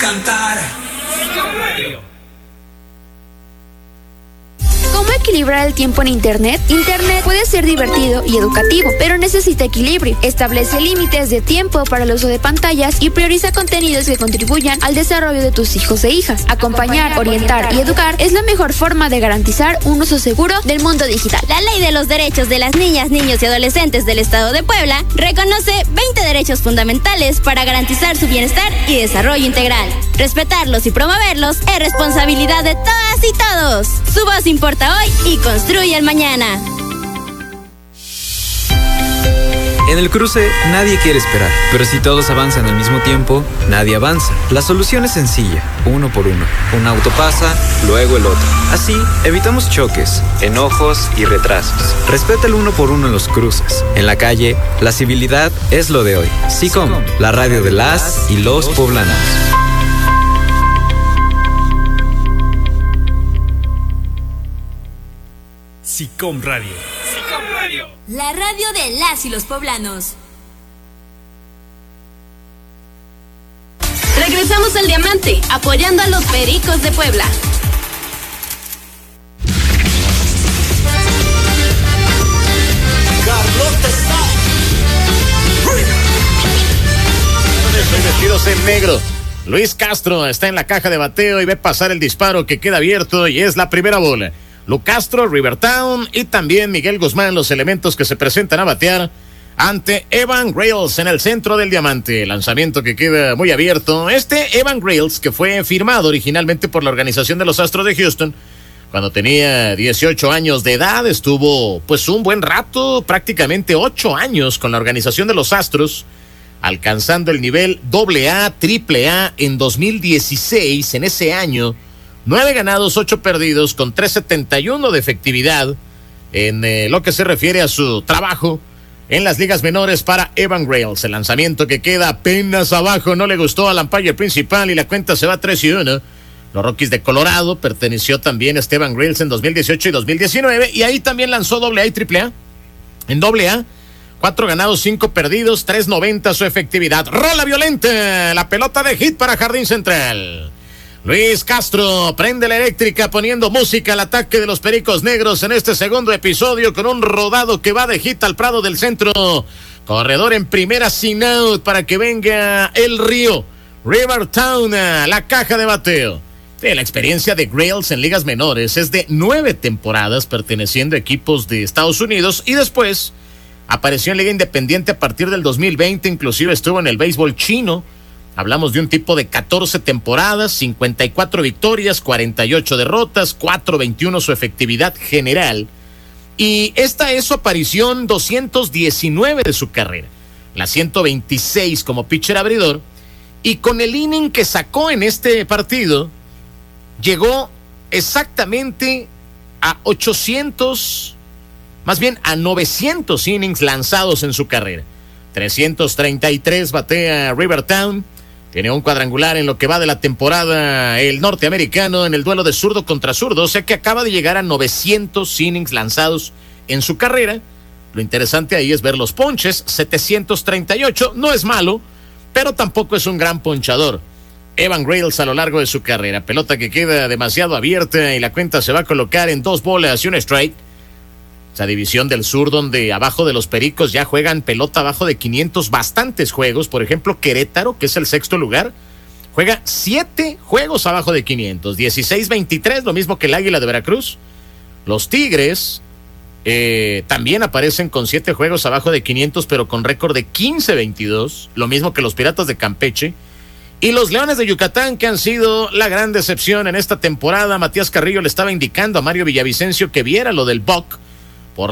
cantar. ¿Cómo equilibrar el tiempo en Internet? Internet puede ser divertido y educativo, pero necesita equilibrio. Establece límites de tiempo para el uso de pantallas y prioriza contenidos que contribuyan al desarrollo de tus hijos e hijas. Acompañar, orientar y educar es la mejor forma de garantizar un uso seguro del mundo digital. La Ley de los Derechos de las Niñas, Niños y Adolescentes del Estado de Puebla reconoce 20 derechos fundamentales para garantizar su bienestar y desarrollo integral. Respetarlos y promoverlos es responsabilidad de todas y todos. Su voz importa hoy y construye el mañana. En el cruce, nadie quiere esperar, pero si todos avanzan al mismo tiempo, nadie avanza. La solución es sencilla, uno por uno. Un auto pasa, luego el otro. Así, evitamos choques, enojos y retrasos. Respeta el uno por uno en los cruces. En la calle, la civilidad es lo de hoy. SICOM, la radio de las y los poblanos. SICOM Radio. SICOM Radio. La radio de las y los poblanos. Regresamos al Diamante, apoyando a los Pericos de Puebla. Carlote Estoy vestidos en negro. Luis Castro está en la caja de bateo y ve pasar el disparo que queda abierto y es la primera bola. Lu Castro, Rivertown y también Miguel Guzmán, los elementos que se presentan a batear ante Evan Grayles en el centro del Diamante. Lanzamiento que queda muy abierto. Evan Grayles, que fue firmado originalmente por la organización de los Astros de Houston, cuando tenía 18 años de edad, estuvo pues un buen rato, prácticamente 8 años con la organización de los Astros, alcanzando el nivel AA, AAA en 2016, en ese año. 9 ganados, 8 perdidos, con 3.71 de efectividad en lo que se refiere a su trabajo en las ligas menores para Evan Grayles. El lanzamiento que queda apenas abajo no le gustó al umpire principal y la cuenta se va 3-1. Los Rockies de Colorado perteneció también a Evan Grayles en 2018 y 2019 y ahí también lanzó AA y AAA. En AA, 4 ganados, 5 perdidos, 3.90 su efectividad. Rola violenta, la pelota de hit para Jardín Central. Luis Castro prende la eléctrica poniendo música al ataque de los Pericos Negros en este segundo episodio con un rodado que va de hit al Prado del Centro. Corredor en primera sin out para que venga el Río. Rivertown, la caja de bateo. Sí, la experiencia de Grayles en ligas menores es de 9 temporadas perteneciendo a equipos de Estados Unidos y después apareció en Liga Independiente a partir del 2020, inclusive estuvo en el béisbol chino. Hablamos de un tipo de 14 temporadas, 54 victorias, 48 derrotas, 4.21 su efectividad general. Y esta es su aparición 219 de su carrera, la 126 como pitcher abridor. Y con el inning que sacó en este partido, llegó exactamente a 900 innings lanzados en su carrera. 333 batea Rivertown. Tiene un cuadrangular en lo que va de la temporada el norteamericano en el duelo de zurdo contra zurdo, o sea que acaba de llegar a 900 innings lanzados en su carrera. Lo interesante ahí es ver los ponches, 738, no es malo, pero tampoco es un gran ponchador. Evan Grayles a lo largo de su carrera, pelota que queda demasiado abierta y la cuenta se va a colocar en 2 bolas y un strike. Esa división del sur donde abajo de los Pericos ya juegan pelota abajo de 500 bastantes juegos. Por ejemplo, Querétaro, que es el 6º lugar, juega 7 juegos abajo de 500, 16-23, lo mismo que el Águila de Veracruz. Los Tigres también aparecen con 7 juegos abajo de 500, pero con récord de 15-22, lo mismo que los Piratas de Campeche. Y los Leones de Yucatán, que han sido la gran decepción en esta temporada. Matías Carrillo le estaba indicando a Mario Villavicencio que viera lo del Buck,